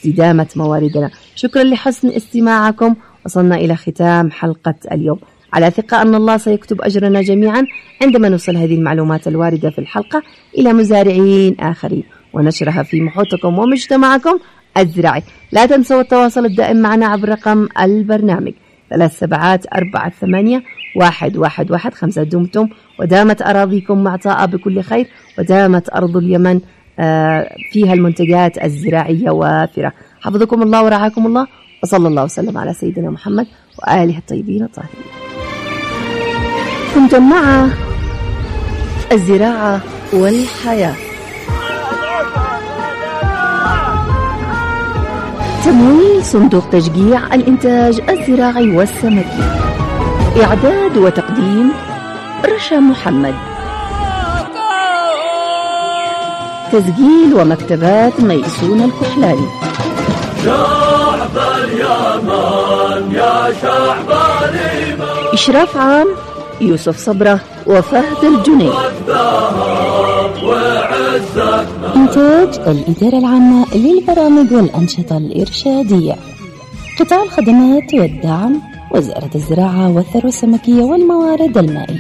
واستدامة مواردنا. شكرا لحسن استماعكم. وصلنا إلى ختام حلقة اليوم، على ثقة أن الله سيكتب أجرنا جميعا عندما نوصل هذه المعلومات الواردة في الحلقة إلى مزارعين آخرين ونشرها في محيطكم ومجتمعكم الزراعي. لا تنسوا التواصل الدائم معنا عبر رقم البرنامج 37481115. دمتم ودامت أراضيكم معطاءة بكل خير، ودامت أرض اليمن فيها المنتجات الزراعية وافرة. حفظكم الله ورعاكم الله، وصلى الله وسلم على سيدنا محمد وآله الطيبين الطاهرين. كنتم مع الزراعة والحياة. تمويل صندوق تشجيع الإنتاج الزراعي والسمكي. إعداد وتقديم رشا محمد. تسجيل ومكتبات ميسون الكحلاني. شعب اليمن يا شعب اليمن. إشراف عام يوسف صبرة وفهد الجنيد. إنتاج الإدارة العامة للبرامج والأنشطة الإرشادية. قطاع الخدمات والدعم وزارة الزراعة والثروة السمكية والموارد المائية.